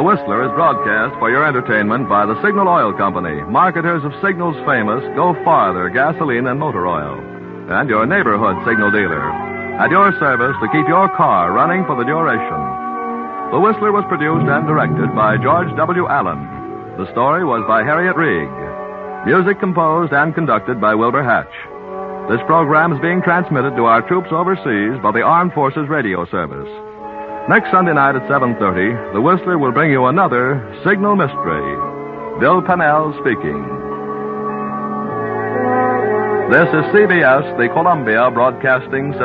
Whistler is broadcast for your entertainment by the Signal Oil Company, marketers of Signal's famous Go Farther gasoline and motor oil, and your neighborhood Signal dealer, at your service to keep your car running for the duration. The Whistler was produced and directed by George W. Allen. The story was by Harriet Reig. Music composed and conducted by Wilbur Hatch. This program is being transmitted to our troops overseas by the Armed Forces Radio Service. Next Sunday night at 7:30, the Whistler will bring you another Signal Mystery. Bill Pennell speaking. This is CBS, the Columbia Broadcasting System.